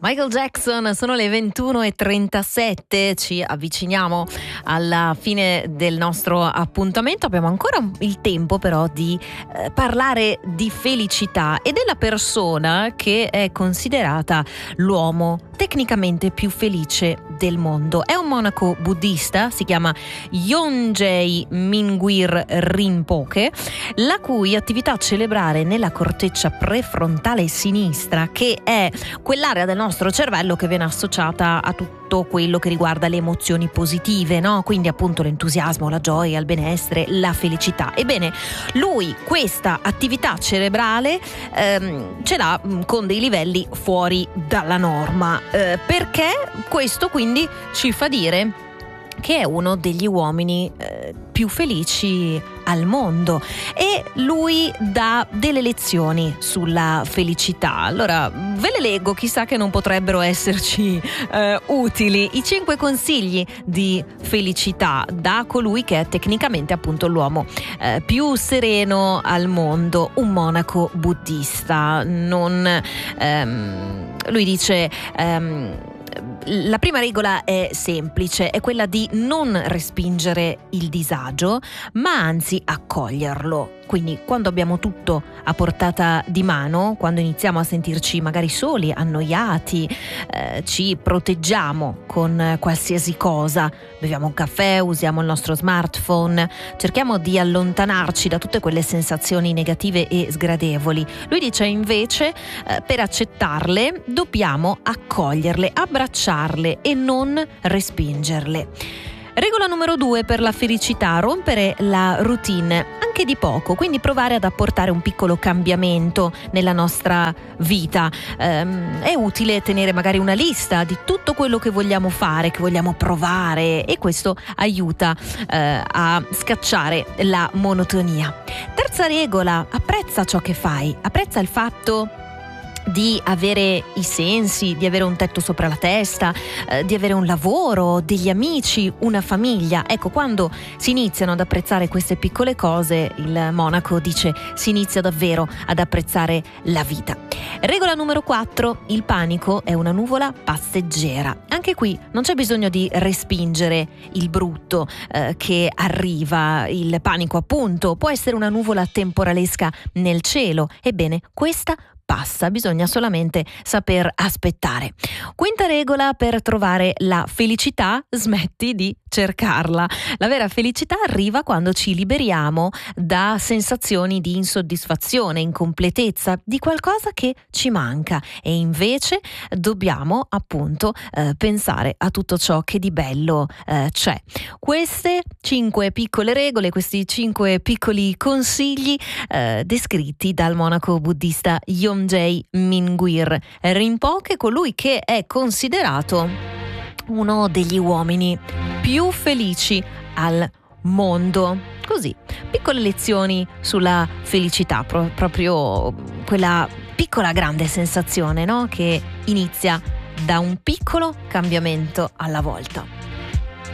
Michael Jackson, sono le 21:37, ci avviciniamo alla fine del nostro appuntamento. Abbiamo ancora il tempo però di parlare di felicità e della persona che è considerata l'uomo tecnicamente più felice del mondo. È un monaco buddista, si chiama Yongjay Mingyur Rinpoche, la cui attività cerebrale nella corteccia prefrontale sinistra, che è quell'area del nostro cervello che viene associata a tutto quello che riguarda le emozioni positive, no? Quindi appunto l'entusiasmo, la gioia, il benessere, la felicità. Ebbene, lui questa attività cerebrale ce l'ha con dei livelli fuori dalla norma, perché questo quindi ci fa dire che è uno degli uomini più felici al mondo, e lui dà delle lezioni sulla felicità. Allora ve le leggo, chissà che non potrebbero esserci utili. I 5 consigli di felicità da colui che è tecnicamente appunto l'uomo più sereno al mondo, un monaco buddista. Lui dice la prima regola è semplice, è quella di non respingere il disagio, ma anzi accoglierlo. Quindi quando abbiamo tutto a portata di mano, quando iniziamo a sentirci magari soli, annoiati, ci proteggiamo con qualsiasi cosa, beviamo un caffè, usiamo il nostro smartphone, cerchiamo di allontanarci da tutte quelle sensazioni negative e sgradevoli. Lui dice invece per accettarle dobbiamo accoglierle, abbracciarle e non respingerle. Regola numero 2 per la felicità: rompere la routine, anche di poco, quindi provare ad apportare un piccolo cambiamento nella nostra vita. È utile tenere magari una lista di tutto quello che vogliamo fare, che vogliamo provare, e questo aiuta a scacciare la monotonia. Terza regola: apprezza ciò che fai, apprezza il fatto di avere i sensi, di avere un tetto sopra la testa, di avere un lavoro, degli amici, una famiglia. Ecco, quando si iniziano ad apprezzare queste piccole cose, il monaco dice, si inizia davvero ad apprezzare la vita. Regola numero 4: il panico è una nuvola passeggera. Anche qui non c'è bisogno di respingere il brutto che arriva. Il panico appunto può essere una nuvola temporalesca nel cielo. Ebbene, questa passa, bisogna solamente saper aspettare. Quinta regola per trovare la felicità: smetti di cercarla. La vera felicità arriva quando ci liberiamo da sensazioni di insoddisfazione, incompletezza, di qualcosa che ci manca, e invece dobbiamo appunto pensare a tutto ciò che di bello c'è. Queste 5 piccole regole, questi 5 piccoli consigli descritti dal monaco buddista Yongjay Mingyur Rinpoche, colui che è considerato uno degli uomini più felici al mondo. Così, piccole lezioni sulla felicità, proprio quella piccola grande sensazione, no? Che inizia da un piccolo cambiamento alla volta.